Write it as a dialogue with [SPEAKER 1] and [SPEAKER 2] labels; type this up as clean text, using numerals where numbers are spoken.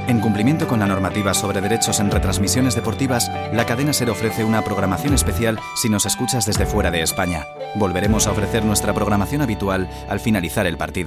[SPEAKER 1] En cumplimiento con la normativa sobre derechos en retransmisiones deportivas, la cadena SER ofrece una programación especial si nos escuchas desde fuera de España. Volveremos a ofrecer nuestra programación habitual al finalizar el partido.